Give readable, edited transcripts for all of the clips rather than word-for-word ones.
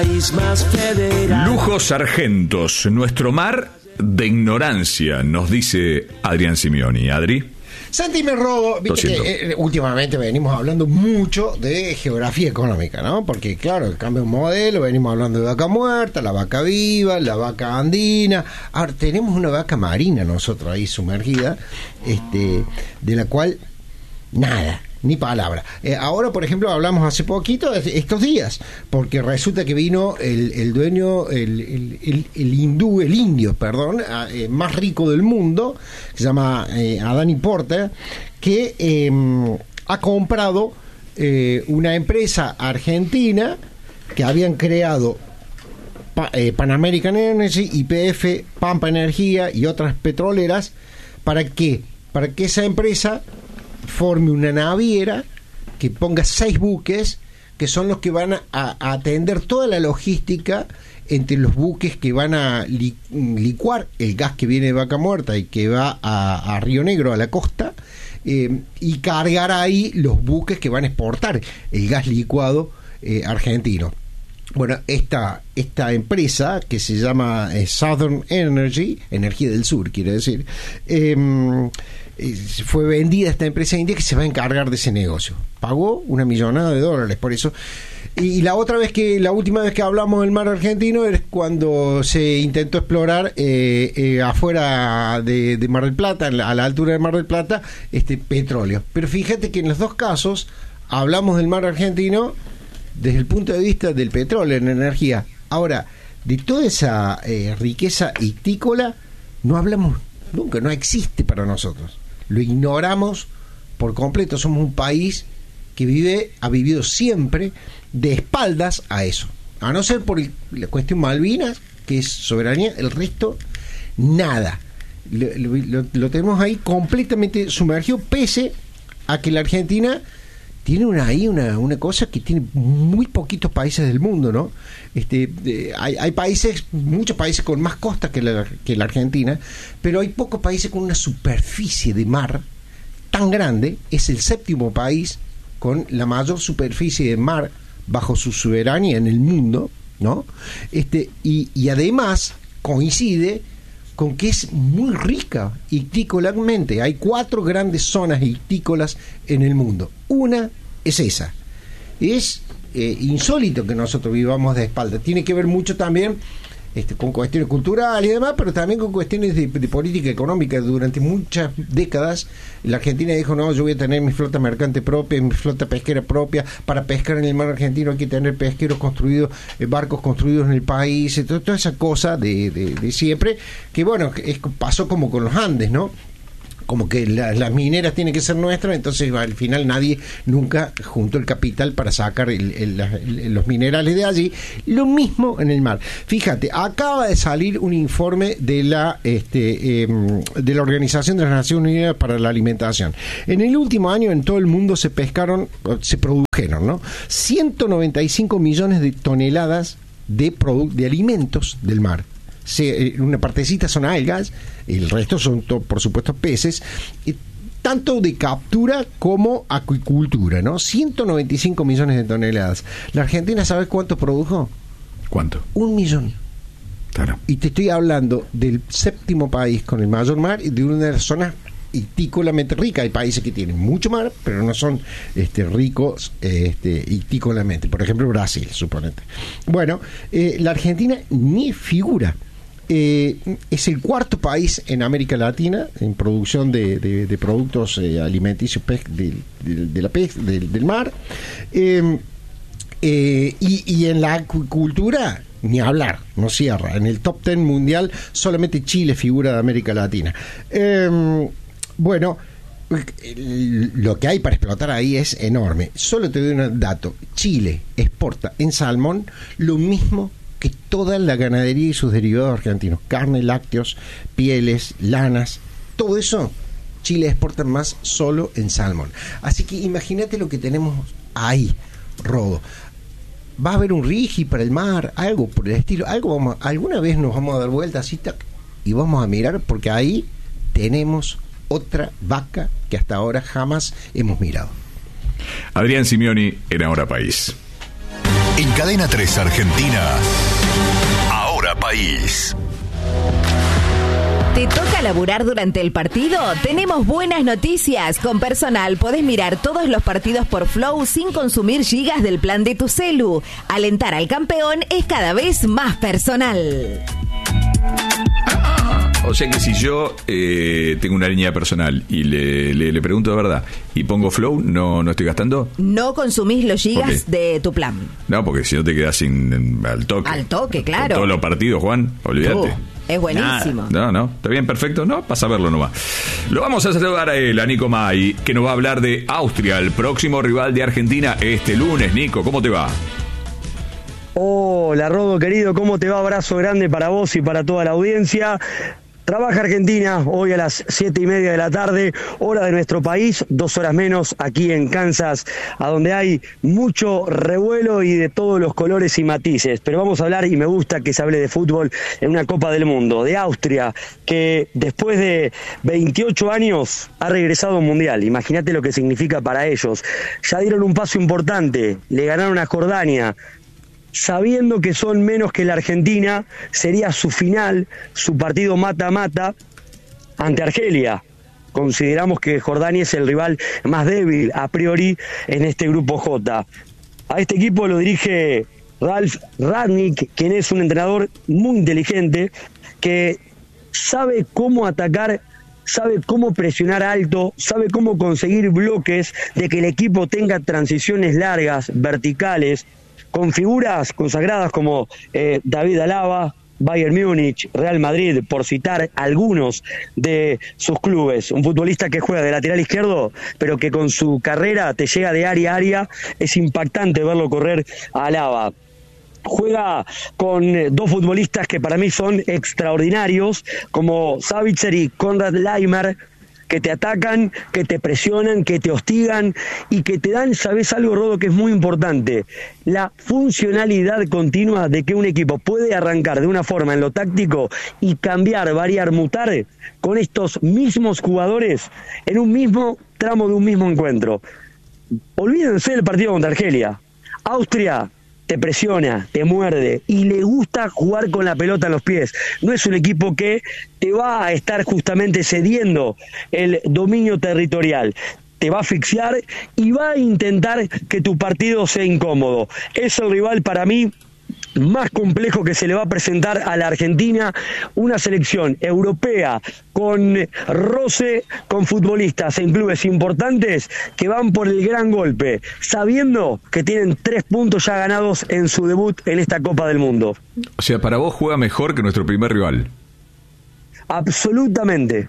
Lujos Sargentos, nuestro mar de ignorancia, nos dice Adrián Simioni. Adri. Santi, me robo, viste que últimamente venimos hablando mucho de geografía económica, ¿no? Porque claro, cambia un modelo, venimos hablando de vaca muerta, la vaca viva, la vaca andina. Ahora tenemos una vaca marina nosotros ahí sumergida, de la cual nada, ni palabra. Ahora, por ejemplo, hablamos hace poquito, estos días, porque resulta que vino el dueño, el indio, más rico del mundo, que se llama Adani Porter, que ha comprado una empresa argentina que habían creado Pan American Energy, YPF, Pampa Energía y otras petroleras. ¿Para qué? Para que esa empresa forme una naviera que ponga 6 buques que son los que van a atender toda la logística entre los buques que van a licuar el gas que viene de Vaca Muerta y que va a Río Negro, a la costa, y cargar ahí los buques que van a exportar el gas licuado argentino. Bueno, esta empresa que se llama Southern Energy, Energía del Sur quiere decir, fue vendida a esta empresa india que se va a encargar de ese negocio. Pagó $1 millón por eso. Y la última vez que hablamos del mar argentino es cuando se intentó explorar afuera de Mar del Plata, a la altura de Mar del Plata, petróleo. Pero fíjate que en los dos casos hablamos del mar argentino desde el punto de vista del petróleo, en energía. Ahora, de toda esa riqueza ictícola no hablamos nunca, no existe para nosotros. Lo ignoramos por completo. Somos un país que ha vivido siempre de espaldas a eso. A no ser por la cuestión Malvinas, que es soberanía, el resto, nada. Lo tenemos ahí completamente sumergido, pese a que la Argentina tiene una cosa que tiene muy poquitos países del mundo, ¿no? Hay países, muchos países con más costas que la Argentina, pero hay pocos países con una superficie de mar tan grande. Es el 7º país con la mayor superficie de mar bajo su soberanía en el mundo, ¿no? Y además coincide con que es muy rica ictícolamente. Hay 4 grandes zonas ictícolas en el mundo. Una es esa. Es insólito que nosotros vivamos de espalda. Tiene que ver mucho también con cuestiones culturales y demás, pero también con cuestiones de política económica. Durante muchas décadas la Argentina dijo: no, yo voy a tener mi flota mercante propia, mi flota pesquera propia. Para pescar en el mar argentino hay que tener pesqueros construidos, barcos construidos en el país, toda esa cosa de siempre, que bueno, pasó como con los Andes, ¿no? Como que las mineras tienen que ser nuestras, entonces al final nadie nunca juntó el capital para sacar los minerales de allí. Lo mismo en el mar. Fíjate, acaba de salir un informe de la Organización de las Naciones Unidas para la Alimentación. En el último año en todo el mundo se produjeron, ¿no? 195 millones de toneladas de alimentos del mar. Una partecita son algas, el resto son por supuesto peces, tanto de captura como acuicultura, ¿no? 195 millones de toneladas. La Argentina, ¿sabes cuánto produjo? ¿Cuánto? 1 millón. Claro. Y te estoy hablando del 7º país con el mayor mar y de una de las zonas ictícolamente rica. Hay países que tienen mucho mar, pero no son ricos ictícolamente. Por ejemplo, Brasil, suponete. Bueno, la Argentina ni figura. Es el 4º país en América Latina en producción de productos alimenticios del mar. Y en la acuicultura, ni hablar, no cierra. En el top 10 mundial, solamente Chile figura de América Latina. Bueno, lo que hay para explotar ahí es enorme. Solo te doy un dato: Chile exporta en salmón lo mismo que toda la ganadería y sus derivados argentinos: carne, lácteos, pieles, lanas, todo eso. Chile exporta más solo en salmón. Así que imagínate lo que tenemos ahí, Rodo. Va a haber un rigi para el mar, algo por el estilo, alguna vez nos vamos a dar vueltas así, y vamos a mirar, porque ahí tenemos otra vaca que hasta ahora jamás hemos mirado. Adrián Simioni en Ahora País. En Cadena 3 Argentina, Ahora País. ¿Te toca laburar durante el partido? Tenemos buenas noticias. Con Personal podés mirar todos los partidos por Flow sin consumir gigas del plan de tu celu. Alentar al campeón es cada vez más personal. O sea que si yo tengo una línea personal y le pregunto de verdad y pongo Flow, ¿no estoy gastando? No consumís los gigas de tu plan. No, porque si no te quedas al toque. Al toque, claro. Con todos los partidos, Juan, olvídate. Es buenísimo. No, está bien, perfecto. No, pasa a verlo nomás. Lo vamos a saludar a él, a Nico May, que nos va a hablar de Austria, el próximo rival de Argentina este lunes. Nico, ¿cómo te va? Hola, Rodo, querido, ¿cómo te va? Abrazo grande para vos y para toda la audiencia. Trabaja Argentina hoy a las 7:30 de la tarde, hora de nuestro país, 2 horas menos aquí en Kansas, a donde hay mucho revuelo y de todos los colores y matices. Pero vamos a hablar, y me gusta que se hable de fútbol, en una Copa del Mundo, de Austria, que después de 28 años ha regresado a un mundial. Imagínate lo que significa para ellos. Ya dieron un paso importante, le ganaron a Jordania. Sabiendo que son menos que la Argentina, sería su final, su partido mata-mata ante Argelia. Consideramos que Jordania es el rival más débil a priori en este grupo J. A este equipo lo dirige Ralf Rangnick, quien es un entrenador muy inteligente, que sabe cómo atacar, sabe cómo presionar alto, sabe cómo conseguir bloques, de que el equipo tenga transiciones largas, verticales, con figuras consagradas como David Alaba, Bayern Múnich, Real Madrid, por citar algunos de sus clubes. Un futbolista que juega de lateral izquierdo, pero que con su carrera te llega de área a área. Es impactante verlo correr a Alaba. Juega con 2 futbolistas que para mí son extraordinarios, como Savitzer y Konrad Laimer, que te atacan, que te presionan, que te hostigan y que te dan, ¿sabes algo, Rodo, que es muy importante? La funcionalidad continua de que un equipo puede arrancar de una forma en lo táctico y cambiar, variar, mutar con estos mismos jugadores en un mismo tramo de un mismo encuentro. Olvídense del partido contra Argelia. Austria te presiona, te muerde y le gusta jugar con la pelota en los pies. No es un equipo que te va a estar justamente cediendo el dominio territorial. Te va a asfixiar y va a intentar que tu partido sea incómodo. Es el rival para mí más complejo que se le va a presentar a la Argentina, una selección europea con roce, con futbolistas en clubes importantes que van por el gran golpe, sabiendo que tienen 3 puntos ya ganados en su debut en esta Copa del Mundo. O sea, para vos juega mejor que nuestro primer rival. Absolutamente.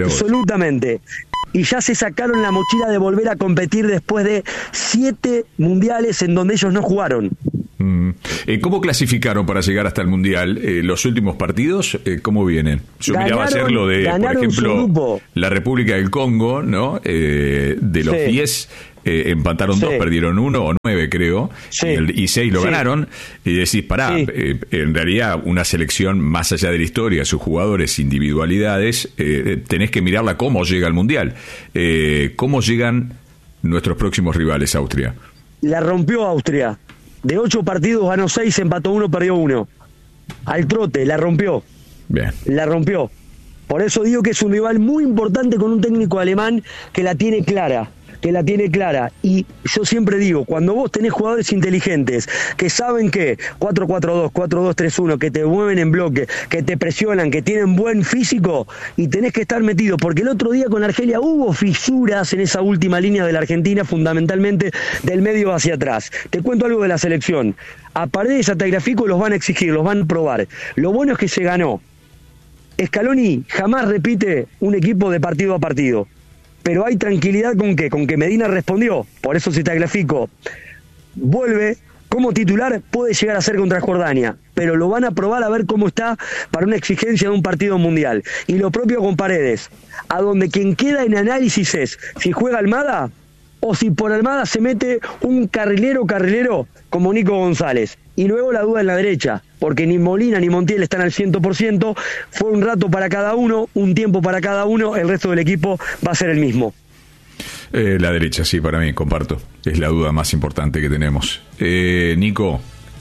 Y ya se sacaron la mochila de volver a competir después de 7 mundiales en donde ellos no jugaron. ¿Cómo clasificaron para llegar hasta el Mundial? ¿Los últimos partidos, cómo vienen? Yo miraba ayer lo de, por ejemplo, la República del Congo, ¿no? De los 10, empataron 2, perdieron 1 o 9, creo, y 6 lo ganaron. Y decís, pará, en realidad una selección más allá de la historia, sus jugadores, individualidades, tenés que mirarla cómo llega al Mundial. ¿Cómo llegan nuestros próximos rivales, Austria? La rompió Austria. De 8 partidos ganó 6, empató 1, perdió 1. Al trote, la rompió. Bien. La rompió. Por eso digo que es un rival muy importante con un técnico alemán que la tiene clara. Y yo siempre digo, cuando vos tenés jugadores inteligentes que saben que 4-4-2, 4-2-3-1, que te mueven en bloque, que te presionan, que tienen buen físico, y tenés que estar metido, porque el otro día con Argelia hubo fisuras en esa última línea de la Argentina, fundamentalmente del medio hacia atrás. Te cuento algo de la selección. A Paredes, a Tagliafico los van a exigir, los van a probar. Lo bueno es que se ganó. Scaloni jamás repite un equipo de partido a partido. Pero hay tranquilidad con ¿qué? Con que Medina respondió. Por eso si Tagliafico vuelve como titular, puede llegar a ser contra Jordania. Pero lo van a probar a ver cómo está para una exigencia de un partido mundial. Y lo propio con Paredes, a donde quien queda en análisis es si juega Almada o si por Almada se mete un carrilero como Nico González. Y luego la duda en la derecha, porque ni Molina ni Montiel están al 100%, fue un rato para cada uno, un tiempo para cada uno, el resto del equipo va a ser el mismo. La derecha, sí, para mí, comparto. Es la duda más importante que tenemos. Nico,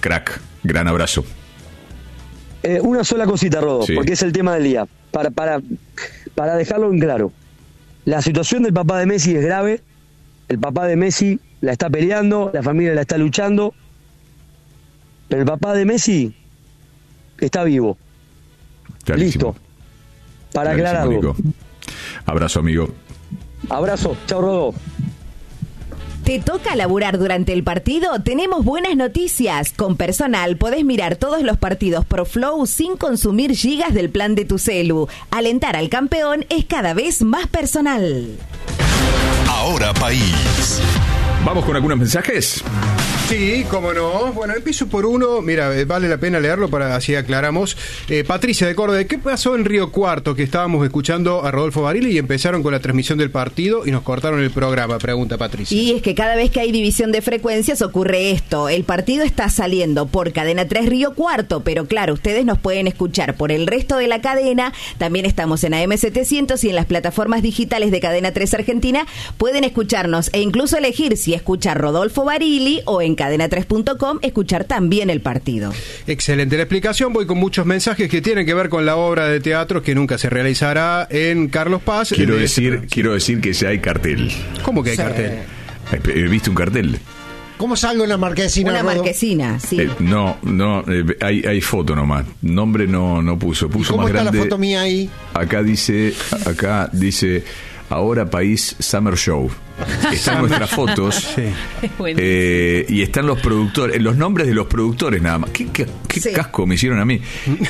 Crack, gran abrazo. Una sola cosita, Rodo, Sí. porque es el tema del día. Para dejarlo en claro. La situación del papá de Messi es grave. El papá de Messi la está peleando, la familia la está luchando. Pero el papá de Messi está vivo. Clarísimo. Listo. Para Clarísimo, aclararlo. Nico. Abrazo, amigo. Abrazo. Chao, Rodo. ¿Te toca laburar durante el partido? Tenemos buenas noticias. Con Personal podés mirar todos los partidos por Flow sin consumir gigas del plan de tu celu. Alentar al campeón es cada vez más personal. Ahora País. Vamos con algunos mensajes. Sí, cómo no. Bueno, empiezo por uno. Mira, vale la pena leerlo para así aclaramos. Patricia de Córdoba, ¿qué pasó en Río Cuarto? Que estábamos escuchando a Rodolfo Barili y empezaron con la transmisión del partido y nos cortaron el programa, pregunta Patricia. Y es que cada vez que hay división de frecuencias ocurre esto. El partido está saliendo por Cadena 3 Río Cuarto, pero claro, ustedes nos pueden escuchar por el resto de la cadena. También estamos en AM700 y en las plataformas digitales de Cadena 3 Argentina. Pueden escucharnos e incluso elegir si escuchar Rodolfo Barili o en cadena3.com escuchar también el partido. Excelente la explicación. Voy con muchos mensajes que tienen que ver con la obra de teatro que nunca se realizará en Carlos Paz. Quiero decir que ya hay cartel. ¿Cómo que hay Sí. cartel? ¿Viste un cartel? ¿Cómo salgo en la marquesina? Una Rodo? marquesina, sí. Hay foto nomás. Nombre no puso. Puso ¿Cómo más está grande. la foto mía ahí? Acá dice Ahora País Summer Show. Están nuestras fotos y están los productores, los nombres de los productores nada más. ¿Qué Sí. casco me hicieron a mí?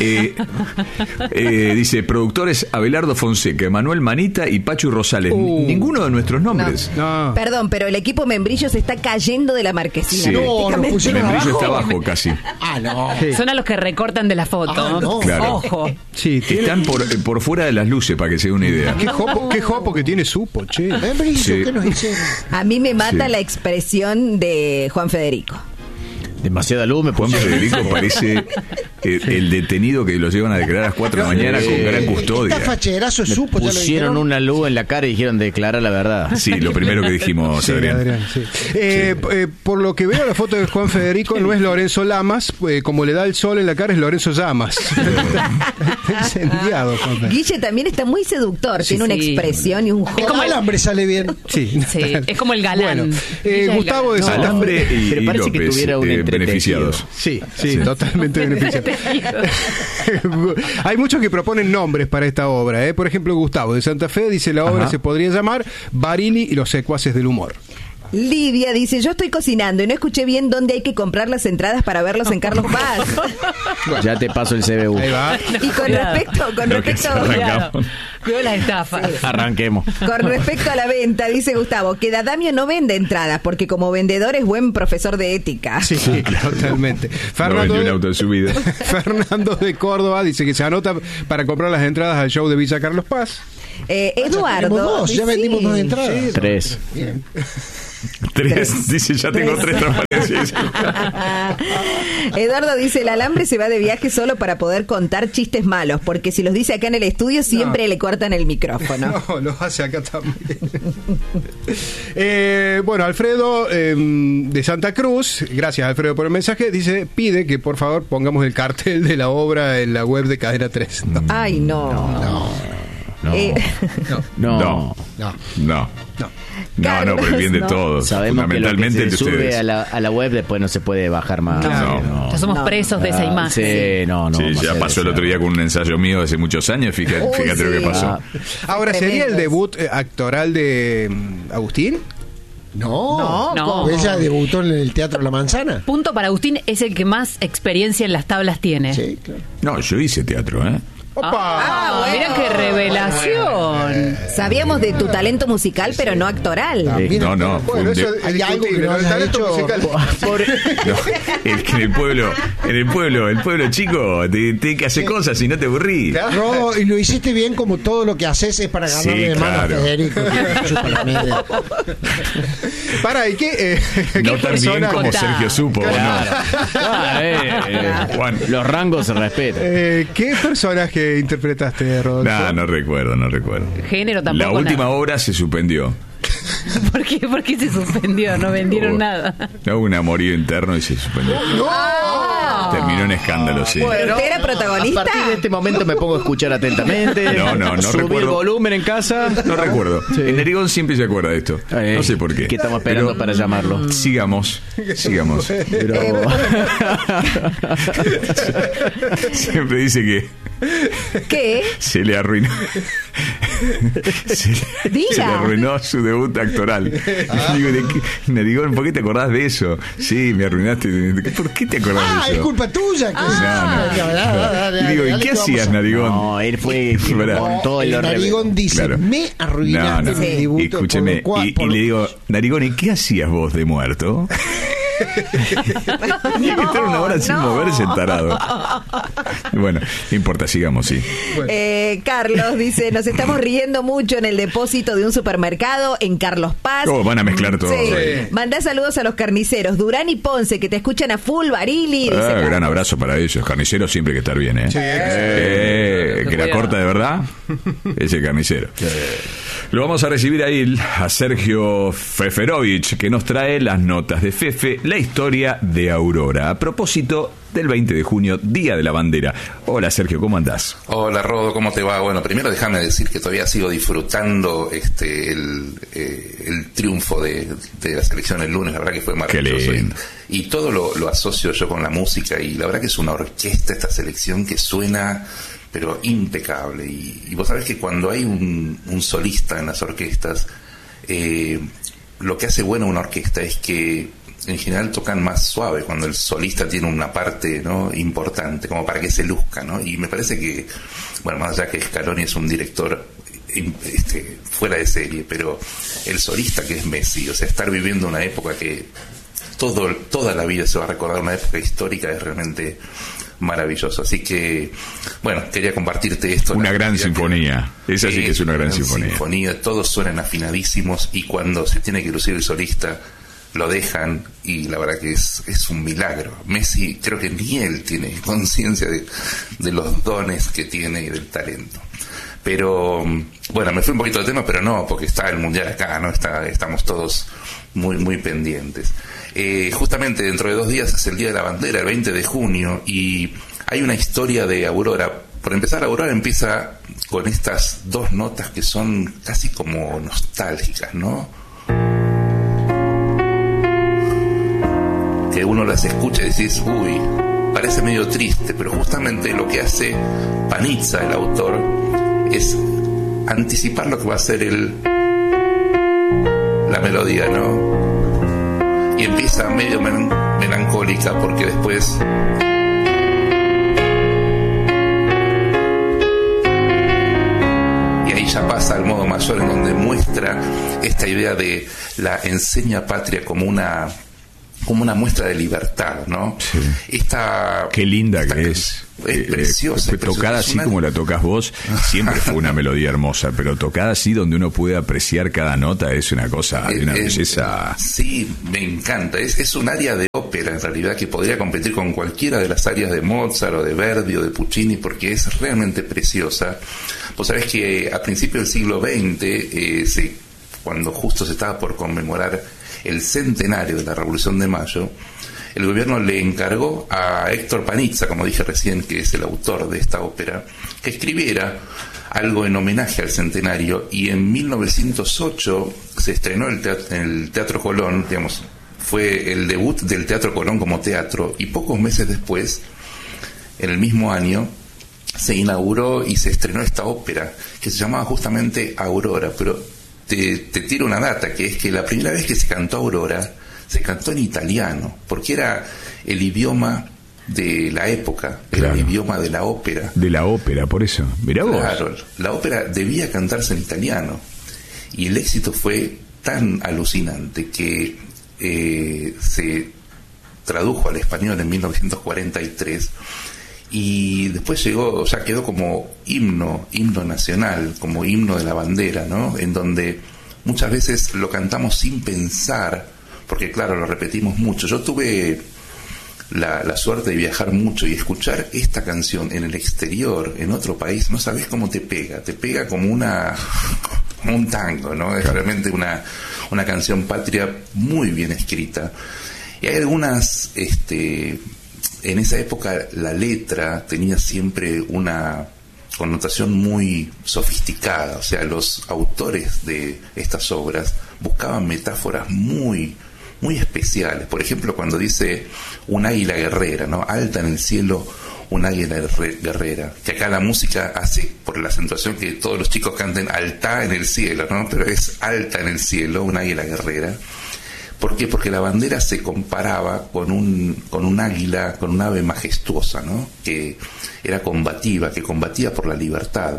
Dice productores Abelardo Fonseca, Emanuel Manita y Pachu Rosales. Ninguno de nuestros nombres. No. Perdón, pero el equipo Membrillo se está cayendo de la marquesina. Sí. No, prácticamente. nos pusieron Membrillo abajo. está abajo casi. Ah, no. Son a los que recortan de la foto. Ah, no. Claro. Ojo. Sí, tiene... Están por fuera de las luces para que se dé una idea. Qué jopo que tiene Supo, che. Sí. ¿Qué nos hicieron? A mí me mata Sí. la expresión de Juan Federico. Demasiada luz me Juan pusieron. Federico parece el detenido que lo llevan a declarar a las 4 de la mañana con gran custodia. Está facherazo Supo, ya lo Pusieron dijeron. una luz en la cara y dijeron declarar la verdad. Sí, lo primero que dijimos, Sí, Adrián. Adrián, sí. Por lo que veo la foto de Juan Federico no es Lorenzo Lamas, como le da el sol en la cara es Lorenzo Llamas. Está incendiado, Juan Federico. Guille también está muy seductor, tiene una Sí. expresión y un Es juego. como el hambre sale bien. Sí, Sí, es como el galán. Bueno, Ella es Gustavo de galán. Santa Alambre y Pero parece que López, tuviera un entretenido. beneficiados. Sí, totalmente beneficiado. Hay muchos que proponen nombres para esta obra. Por ejemplo, Gustavo de Santa Fe dice la obra se podría llamar Barili y los secuaces del humor. Lidia dice, yo estoy cocinando y no escuché bien dónde hay que comprar las entradas para verlos en Carlos Paz. Ya te paso el CBU. Ahí va. Y con respecto Lo que se arranca. Cuidado las estafas. Arranquemos. con respecto a la venta, dice Gustavo, que Dadamio no vende entradas porque como vendedor es buen profesor de ética. Sí, totalmente. No vendió un auto en su vida. Fernando de Córdoba dice que se anota para comprar las entradas al show de Villa Carlos Paz. Eduardo. Ya vendimos sí. dos entradas. 3. Bien. 3, dice, ya tengo 3 transparencias. Eduardo dice, el alambre se va de viaje solo para poder contar chistes malos, porque si los dice acá en el estudio siempre le cortan el micrófono. No, lo hace acá también. Bueno, Alfredo de Santa Cruz, gracias Alfredo por el mensaje, pide que por favor pongamos el cartel de la obra en la web de Cadena 3. No. Ay, no. No. No. No, por el bien de no. todos. Sabemos que lo que Fundamentalmente se el de sube ustedes. a la web después no se puede bajar más. No. Ya somos presos de esa imagen. Sí, no. Sí, vamos a ya hacer pasó el eso. otro día con un ensayo mío de hace muchos años. Fíjate lo que sí. pasó. Ahora, ¿sería el Tremendos. debut actoral de Agustín? No, ¿cómo? Ella debutó en el Teatro La Manzana. Punto para Agustín, es el que más experiencia en las tablas tiene. Sí, claro. No, yo hice teatro, ¿eh? ¡Opa! bueno. Mira qué revelación. Sabíamos de tu talento musical, pero no actoral. También No, no, bueno, fue un eso de- hay algo que no el hayas talento hecho. musical. No, es que en el pueblo chico, te que hacer cosas y no te aburrís. Rodo, y lo hiciste bien, como todo lo que haces es para ganarle Sí, de mano a claro. Federico. que chupa la media. Para, ¿y qué? No tan bien persona como contá? Sergio supo, ¿no? Juan. Los rangos se respetan. ¿Qué personaje interpretaste, Rodolfo? No recuerdo. Género tampoco. La última nada. obra se suspendió. ¿Por qué? ¿Por qué se suspendió? No vendieron nada. No, un amorío interno y se suspendió. Terminó en escándalo, sí. Bueno, ¿usted era protagonista? A partir de este momento me pongo a escuchar atentamente. No Subí recuerdo. el volumen en casa. No recuerdo. Sí. En Narigón siempre se acuerda de esto. No sé por qué. ¿Qué estamos esperando Pero para llamarlo? Sigamos. Pero... Siempre dice que ¿Qué? se le arruinó. Se le arruinó su debut actoral. Digo, Narigón, ¿por qué te acordás de eso? Sí, me arruinaste. ¿Por qué te acordás de eso? Es culpa tuya. Y digo, ¿y qué hacías, Narigón? No, él fue con todo el Narigón dice, Claro. me arruinaste mi debut. Escúcheme, y le digo, Narigón, ¿y qué hacías vos de muerto? Tenía que estar una hora sin moverse, tarado. Bueno, no importa, sigamos, sí. Carlos dice, nos estamos riendo mucho en el depósito de un supermercado en Carlos Paz. Van a mezclar todo. Sí. Mandá saludos a los carniceros Durán y Ponce, que te escuchan a full, Barili. Gran abrazo para ellos. Carniceros siempre hay que estar bien, ¿eh? Que la corta de verdad es el carnicero. Sí. Lo vamos a recibir ahí a Sergio Feferovich, que nos trae las notas de Fefe, la historia de Aurora. A propósito del 20 de junio, Día de la Bandera. Hola, Sergio, ¿cómo andás? Hola, Rodo, ¿cómo te va? Bueno, primero déjame decir que todavía sigo disfrutando el triunfo de la selección el lunes. La verdad que fue maravilloso. Y todo lo asocio yo con la música, y la verdad que es una orquesta esta selección que suena pero impecable. Y vos sabés que cuando hay un solista en las orquestas, lo que hace bueno una orquesta es que en general tocan más suave cuando el solista tiene una parte, ¿no?, importante, como para que se luzca, ¿no? Y me parece que, bueno, más allá que Scaloni es un director fuera de serie, pero el solista, que es Messi, o sea, estar viviendo una época que toda la vida se va a recordar, una época histórica, es realmente maravilloso. Así que, bueno, quería compartirte esto. Una gran sinfonía. Esa sí que es una gran sinfonía. Todos suenan afinadísimos, y cuando se tiene que lucir el solista lo dejan, y la verdad que es un milagro. Messi, creo que ni él tiene conciencia de los dones que tiene y del talento. Pero bueno, me fui un poquito del tema, pero no, porque está el mundial acá, ¿no? Estamos todos muy, muy pendientes. Justamente dentro de 2 días es el Día de la Bandera, el 20 de junio, y hay una historia de Aurora. Por empezar, Aurora empieza con estas 2 notas que son casi como nostálgicas, ¿no? Que uno las escucha y decís, uy, parece medio triste, pero justamente lo que hace Panizza, el autor, es anticipar lo que va a ser la melodía, ¿no? Y empieza medio melancólica, porque después y ahí ya pasa al modo mayor, en donde muestra esta idea de la enseña patria como una muestra de libertad, ¿no? Sí. Qué linda que es. Es preciosa. Tocada así como la tocas vos, siempre fue una melodía hermosa, pero tocada así donde uno puede apreciar cada nota, es una cosa de una belleza. Sí, me encanta. Es un área de ópera, en realidad, que podría competir con cualquiera de las áreas de Mozart o de Verdi o de Puccini, porque es realmente preciosa. Vos sabés que a principios del siglo XX, cuando justo se estaba por conmemorar el centenario de la Revolución de Mayo, el gobierno le encargó a Héctor Panizza, como dije recién, que es el autor de esta ópera, que escribiera algo en homenaje al centenario, y en 1908 se estrenó en el Teatro Colón, digamos, fue el debut del Teatro Colón como teatro, y pocos meses después, en el mismo año, se inauguró y se estrenó esta ópera, que se llamaba justamente Aurora. Pero te tiro una data, que es que la primera vez que se cantó Aurora, se cantó en italiano, porque era el idioma de la época, era el idioma de la ópera. De la ópera, por eso. Mirá vos. Claro, la ópera debía cantarse en italiano, y el éxito fue tan alucinante que se tradujo al español en 1943, y después quedó como himno nacional, como himno de la bandera, ¿no? En donde muchas veces lo cantamos sin pensar, porque claro, lo repetimos mucho. Yo tuve la suerte de viajar mucho, y escuchar esta canción en el exterior, en otro país, no sabés cómo te pega como como un tango, ¿no? Es realmente una canción patria muy bien escrita. Y hay algunas, en esa época la letra tenía siempre una connotación muy sofisticada, o sea, los autores de estas obras buscaban metáforas muy especiales. Por ejemplo, cuando dice un águila guerrera, ¿no? Alta en el cielo, un águila guerrera, que acá la música hace, por la acentuación, que todos los chicos canten alta en el cielo, ¿no? Pero es alta en el cielo, un águila guerrera. ¿Por qué? Porque la bandera se comparaba con un águila, con un ave majestuosa, ¿no? Que era combativa, que combatía por la libertad.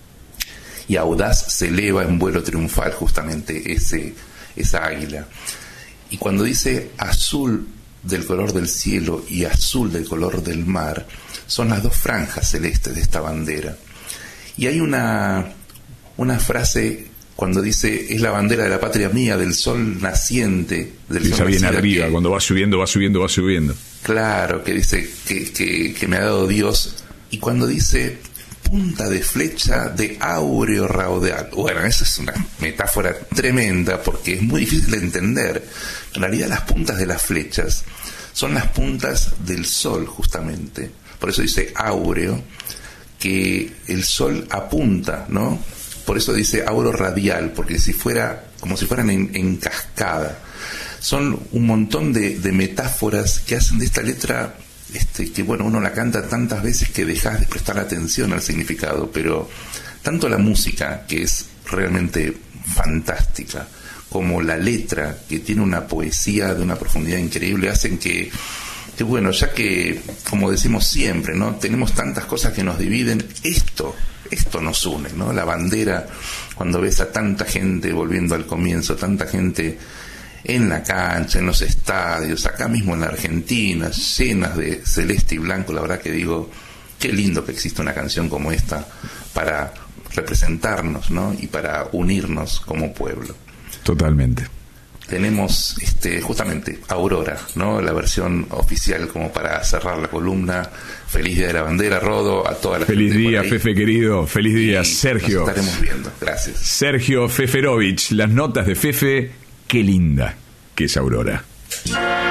Y audaz se eleva en vuelo triunfal justamente esa águila. Y cuando dice azul del color del cielo y azul del color del mar, son las dos franjas celestes de esta bandera. Y hay una frase cuando dice, es la bandera de la patria mía, del sol naciente, del sol bien arriba, cuando va subiendo. Claro, que dice que me ha dado Dios. Y cuando dice punta de flecha de áureo raudal, bueno, esa es una metáfora tremenda porque es muy difícil de entender. En realidad las puntas de las flechas son las puntas del sol, justamente. Por eso dice áureo, que el sol apunta, ¿no? Por eso dice auro radial, porque como si fueran en cascada. Son un montón de metáforas que hacen de esta letra, que bueno, uno la canta tantas veces que dejas de prestar atención al significado, pero tanto la música, que es realmente fantástica, como la letra, que tiene una poesía de una profundidad increíble, hacen que bueno, ya que, como decimos siempre, ¿no? Tenemos tantas cosas que nos dividen, esto nos une, ¿no? La bandera, cuando ves a tanta gente, volviendo al comienzo, tanta gente en la cancha, en los estadios, acá mismo en la Argentina, llenas de celeste y blanco, la verdad que digo, qué lindo que existe una canción como esta para representarnos, ¿no? Y para unirnos como pueblo. Totalmente. Tenemos justamente Aurora, ¿no? La versión oficial como para cerrar la columna. Feliz Día de la Bandera, Rodo, a toda la gente. Feliz día, Fefe querido. Feliz día, Sergio. Nos estaremos viendo. Gracias. Sergio Feferovich, las notas de Fefe, qué linda que es Aurora.